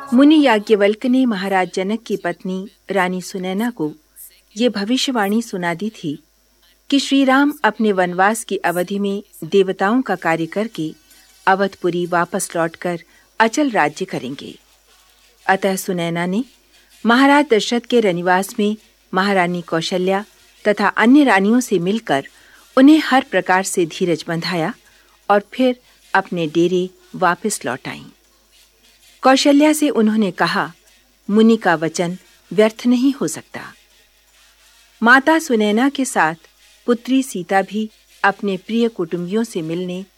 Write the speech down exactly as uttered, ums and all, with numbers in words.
मुनि याज्ञवल्क ने महाराज जनक की पत्नी रानी सुनैना को ये भविष्यवाणी सुना दी थी कि श्री राम अपने वनवास की अवधि में देवताओं का कार्य करके अवधपुरी वापस लौटकर अचल राज्य करेंगे। अतः सुनैना ने महाराज दशरथ के रनिवास में महारानी कौशल्या तथा अन्य रानियों से मिलकर उन्हें हर प्रकार से धीरज बंधाया और फिर अपने डेरे वापस लौट आईं। कौशल्या से उन्होंने कहा, मुनि का वचन व्यर्थ नहीं हो सकता। माता सुनैना के साथ पुत्री सीता भी अपने प्रिय कुटुंबियों से मिलने